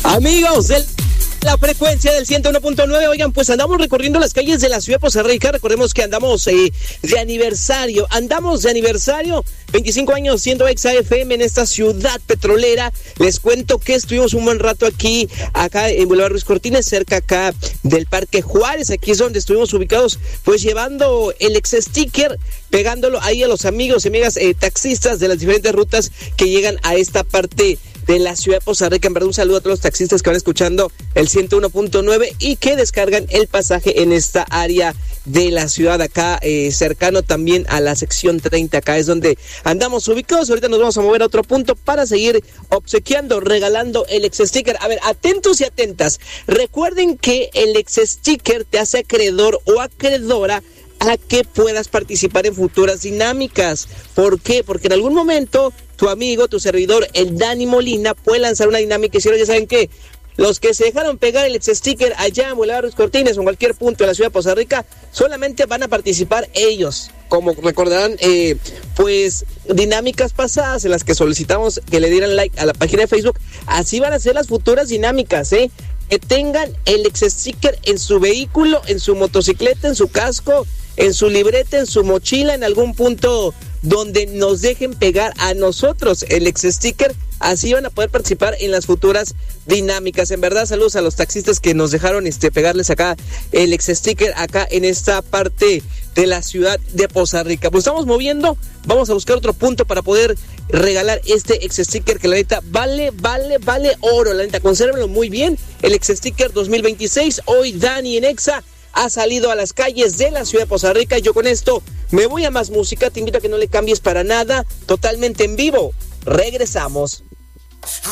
Amigos del la frecuencia del 101.9, oigan, pues andamos recorriendo las calles de la ciudad de Poza Rica. Recordemos que andamos de aniversario, 25 años siendo Exa FM en esta ciudad petrolera. Les cuento que estuvimos un buen rato acá en Boulevard Ruiz Cortines, cerca acá del Parque Juárez. Aquí es donde estuvimos ubicados, pues llevando el ex sticker, pegándolo ahí a los amigos y amigas taxistas de las diferentes rutas que llegan a esta parte de la ciudad de Poza Rica. En verdad, un saludo a todos los taxistas que van escuchando el 101.9 y que descargan el pasaje en esta área de la ciudad acá, cercano también a la sección 30. Acá es donde andamos ubicados. Ahorita nos vamos a mover a otro punto para seguir obsequiando, regalando el ex sticker. A ver, atentos y atentas. Recuerden que el ex sticker te hace acreedor o acreedora a que puedas participar en futuras dinámicas. ¿Por qué? Porque en algún momento tu amigo, tu servidor, el Dani Molina, puede lanzar una dinámica y si no, ya saben que los que se dejaron pegar el ex sticker allá en Boulevard Ruiz Cortines o en cualquier punto de la ciudad de Poza Rica, solamente van a participar ellos. Como recordarán, pues dinámicas pasadas en las que solicitamos que le dieran like a la página de Facebook, así van a ser las futuras dinámicas, que tengan el ex sticker en su vehículo, en su motocicleta, en su casco, en su libreta, en su mochila, en algún punto donde nos dejen pegar a nosotros el ex sticker. Así van a poder participar en las futuras dinámicas. En verdad, saludos a los taxistas que nos dejaron pegarles acá el ex sticker acá en esta parte de la ciudad de Poza Rica. Pues estamos moviendo, vamos a buscar otro punto para poder regalar este ex sticker que la neta vale oro, la neta, consérvenlo muy bien. El ex sticker 2026, hoy Dani en Exa ha salido a las calles de la ciudad de Poza Rica. Yo con esto me voy a más música, te invito a que no le cambies para nada, totalmente en vivo. Regresamos.